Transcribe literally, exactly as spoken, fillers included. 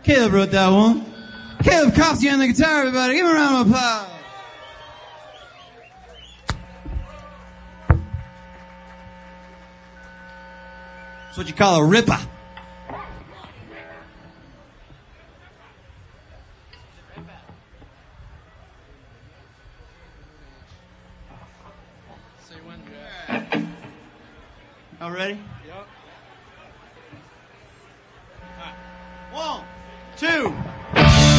Caleb wrote that one. Caleb Coffey on the guitar, everybody. Give him a round of applause. That's what you call a ripper. All ready? Yep. One, two.